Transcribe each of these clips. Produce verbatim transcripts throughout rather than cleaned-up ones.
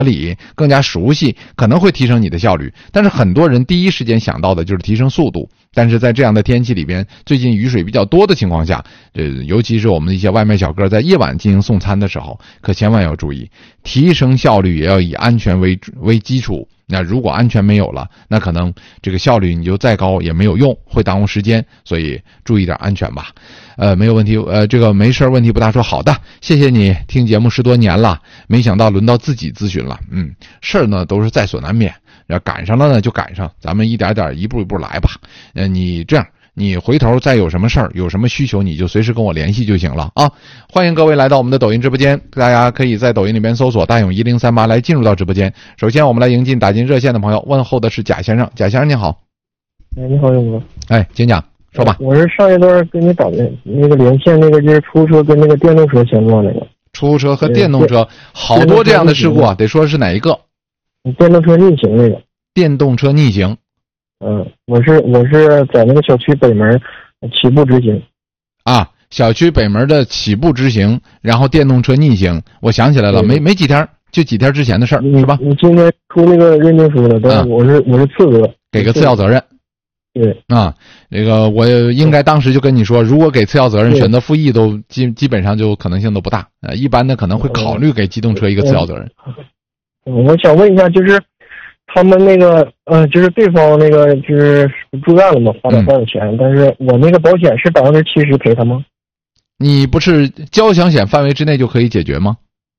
理，更加熟悉，可能会提升你的效率。但是很多人第一时间想到的就是提升速度，但是在这样的天气里边，最近雨水比较多的情况下，呃，尤其是我们的一些外卖小哥在夜晚进行送餐的时候，可千万要注意，提升效率也要以安全为为基础。那如果安全没有了，那可能这个效率你就再高也没有用，会耽误时间，所以注意点安全吧。呃，没有问题，呃，这个没事问题不大说。好的，谢谢你听节目十多年了，没想到轮到自己咨询了。嗯，事儿呢都是在所难免，要赶上了呢就赶上，咱们一点点一步一步来吧。呃，你这样。你回头再有什么事儿，有什么需求，你就随时跟我联系就行了啊！欢迎各位来到我们的抖音直播间，大家可以在抖音里面搜索大勇一零三八来进入到直播间。首先我们来迎进打进热线的朋友，问候的是贾先生。贾先生你好。 哎，你好勇哥。 哎，请讲，说吧。 我是上一段跟你打的那个连线，那个就是出租车跟那个电动车相撞那个。 出租车和电动车，好多这样的事故啊，得说是哪一个？ 电动车逆行那个。 电动车逆行。 嗯，我是我是在那个小区北门起步直行。 啊，小区北门的起步直行，然后电动车逆行，我想起来了，没没几天，就几天之前的事儿，是吧？ 你今天出那个认定书了，但是我是、嗯、我是次责， 给个次要责任。 对啊，这个我应该当时就跟你说，如果给次要责任，选择复议都基基本上就可能性都不大。呃，一般的可能会考虑给机动车一个次要责任。 嗯，我想问一下，就是。他们那个，呃，就是对方那个就是住院了嘛，花了多少钱？嗯、但是我那个保险是百分之七十赔他吗？ 你不是交强险范围之内就可以解决吗？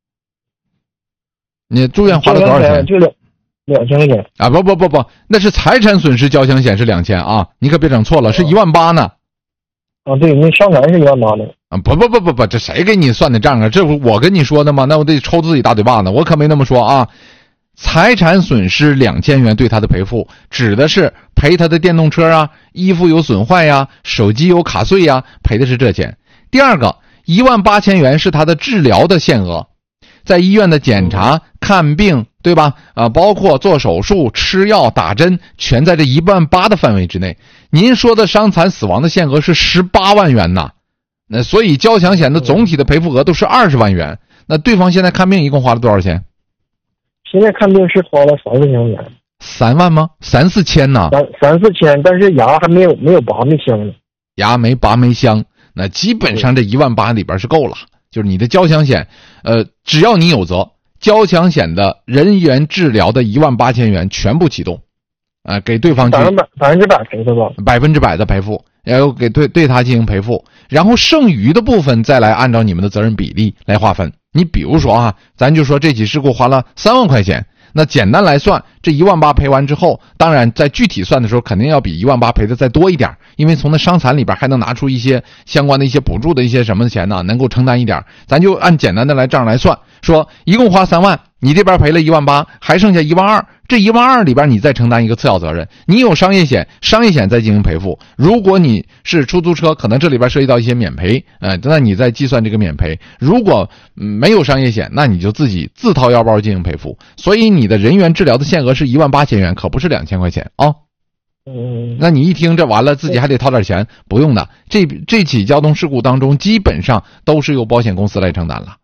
你住院花了多少钱？ 就两两千块钱啊！不不不不，那是财产损失交强险是两千啊！你可别整错了，是一万八呢。 啊，对，那伤残是一万八的。 啊，不不不不不，这谁给你算的账啊？这不我跟你说的吗？那我得抽自己大嘴巴子，我可没那么说啊。财产损失两千元对他的赔付，指的是赔他的电动车啊，衣服有损坏呀，手机有卡碎呀，赔的是这钱。第二个，一万八千元是他的治疗的限额，在医院的检查、看病，对吧？啊，包括做手术、吃药、打针，全在这一万八的范围之内。您说的伤残死亡的限额是十八万元呐，那所以交强险的总体的赔付额都是二十万元。那对方现在看病一共花了多少钱？ 现在看病是花了三四千块钱。 三万吗？三四千呢？ 三三四千，但是牙还没有没有拔没镶呢。 牙没拔没镶，那基本上这一万八里边是够了。就是你的交强险，呃，只要你有责，交强险的人员治疗的一万八千元全部启动，啊、呃，给对方百分百百分之百赔的吧？ 百分之百的赔付，然后给对对他进行赔付，然后剩余的部分再来按照你们的责任比例来划分。你比如说啊，咱就说这起事故花了三万块钱，那简单来算，这一万八赔完之后，当然在具体算的时候肯定要比一万八赔的再多一点，因为从那伤残里边还能拿出一些相关的一些补助的一些什么钱呢，能够承担一点。咱就按简单的来账来算，说一共花三万，你这边赔了一万八，还剩下一万二，这一万二里边你再承担一个次要责任，你有商业险，商业险再进行赔付。如果你是出租车，可能这里边涉及到一些免赔，呃，那你再计算这个免赔。如果、嗯、没有商业险，那你就自己自掏腰包进行赔付。所以你的人员治疗的限额是一万八千元，可不是两千块钱啊。 嗯， 那你一听这完了，自己还得掏点钱，不用的。这这起交通事故当中，基本上都是由保险公司来承担了。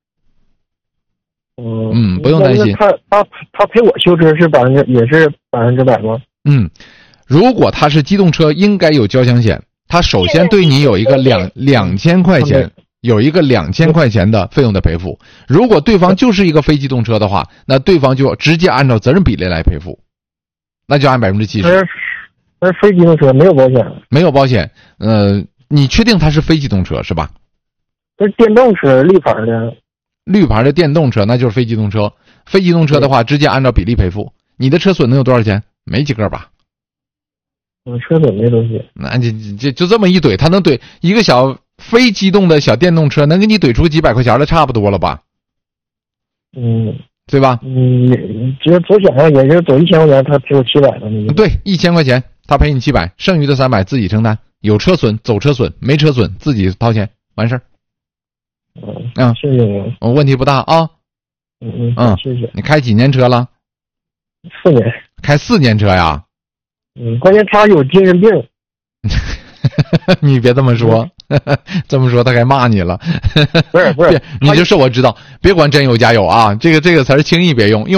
嗯嗯，不用担心。 他他他赔我修车是百分之也是百分之百吗？ 嗯，如果他是机动车，应该有交强险，他首先对你有一个两两千块钱，有一个两千块钱的费用的赔付。如果对方就是一个非机动车的话，那对方就直接按照责任比例来赔付，那就按百分之七十。 那是非机动车没有保险？ 没有保险。呃，你确定它是非机动车是吧？ 这是电动车，绿牌的。 绿牌的电动车那就是非机动车，非机动车的话直接按照比例赔付。你的车损能有多少钱？没几个吧？ 我车损没东西。 那就就就这么一怼，他能怼一个小非机动的小电动车，能给你怼出几百块钱的差不多了吧？ 嗯， 对吧？ 嗯，只要走险上也就走一千块钱，他赔我七百了。 对，一千块钱他赔你七百，剩余的三百自己承担。有车损走车损，没车损自己掏钱，完事儿。 嗯， 嗯， 谢谢你。 我问题不大啊。 嗯嗯嗯， 谢谢。 你开几年车了？ 四年。 开四年车呀？ 嗯，关键他有精神病。 你别这么说。 这么说他该骂你了。 不是不是， 你就说我知道，别管真有假有啊，这个这个词儿轻易别用。